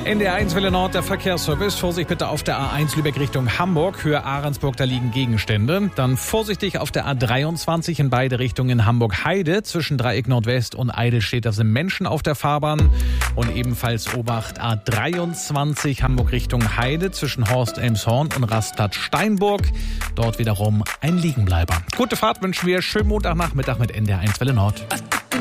NDR1 Welle Nord, der Verkehrsservice. Vorsicht bitte auf der A1 Lübeck Richtung Hamburg, Höhe Ahrensburg, da liegen Gegenstände. Dann vorsichtig auf der A23 in beide Richtungen Hamburg-Heide. Zwischen Dreieck Nordwest und Eidelstedt, da sind Menschen auf der Fahrbahn. Und ebenfalls Obacht A23 Hamburg Richtung Heide zwischen Horst-Elmshorn und Rastatt-Steinburg. Dort wiederum ein Liegenbleiber. Gute Fahrt wünschen wir. Schönen Montagnachmittag mit NDR1 Welle Nord.